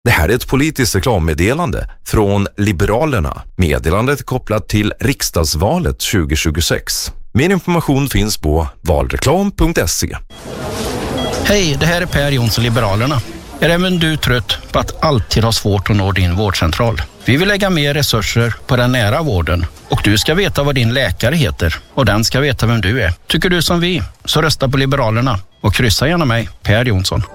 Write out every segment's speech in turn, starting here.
Det här är ett politiskt reklammeddelande från Liberalerna. Meddelandet är kopplat till riksdagsvalet 2026. Mer information finns på valreklam.se. Hej, det här är Per Jonsson, Liberalerna. Är även du trött på att alltid ha svårt att nå din vårdcentral? Vi vill lägga mer resurser på den nära vården och du ska veta vad din läkare heter och den ska veta vem du är. Tycker du som vi, så rösta på Liberalerna och kryssa gärna mig, Per Jonsson.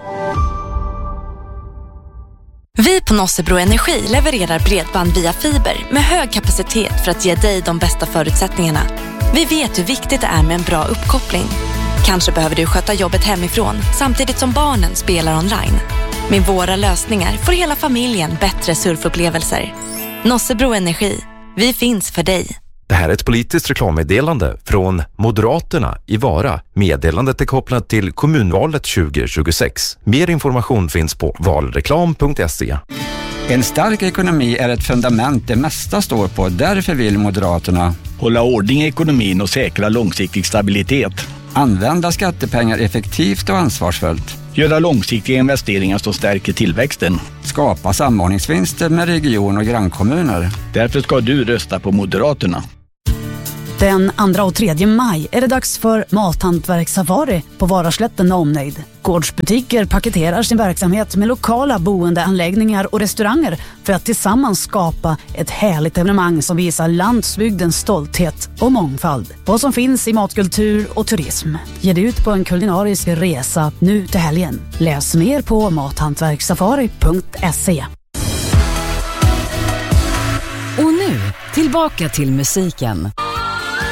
Vi på Nossebro Energi levererar bredband via fiber med hög kapacitet för att ge dig de bästa förutsättningarna. Vi vet hur viktigt det är med en bra uppkoppling. Kanske behöver du sköta jobbet hemifrån samtidigt som barnen spelar online. Med våra lösningar får hela familjen bättre surfupplevelser. Nossebro Energi. Vi finns för dig. Det här är ett politiskt reklammeddelande från Moderaterna i Vara. Meddelandet är kopplat till kommunvalet 2026. Mer information finns på valreklam.se. En stark ekonomi är ett fundament det mesta står på. Därför vill Moderaterna hålla ordning i ekonomin och säkra långsiktig stabilitet. Använda skattepengar effektivt och ansvarsfullt. Göra långsiktiga investeringar som stärker tillväxten. Skapa samordningsvinster med region- och grannkommuner. Därför ska du rösta på Moderaterna. Den 2 och 3 maj är det dags för mathantverkssafari på Varaslätten och omnejd. Gårdsbutiker paketerar sin verksamhet med lokala boendeanläggningar och restauranger för att tillsammans skapa ett härligt evenemang som visar landsbygdens stolthet och mångfald. Vad som finns i matkultur och turism. Ge dig ut på en kulinarisk resa nu till helgen. Läs mer på mathantverkssafari.se. Och nu, tillbaka till musiken.